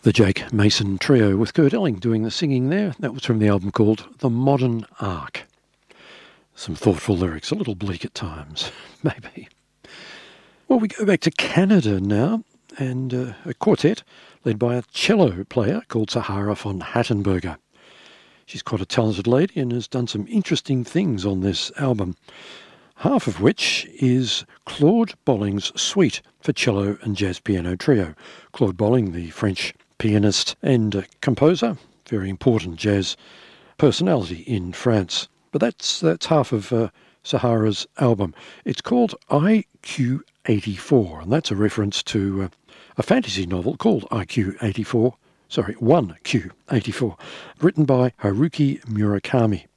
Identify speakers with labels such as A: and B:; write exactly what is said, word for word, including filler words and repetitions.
A: The Jake Mason Trio with Kurt Elling doing the singing there. That was from the album called The Modern Ark. Some thoughtful lyrics, a little bleak at times, maybe. Well, we go back to Canada now, and uh, a quartet led by a cello player called Sahara von Hattenberger. She's quite a talented lady and has done some interesting things on this album, half of which is Claude Bolling's Suite for Cello and Jazz Piano Trio. Claude Bolling, the French pianist and uh, composer, very important jazz personality in France. But that's that's half of uh, Sahara's album. It's called I Q eighty-four, and that's a reference to uh, a fantasy novel called I Q eighty-four, sorry, one Q eighty-four, written by Haruki Murakami.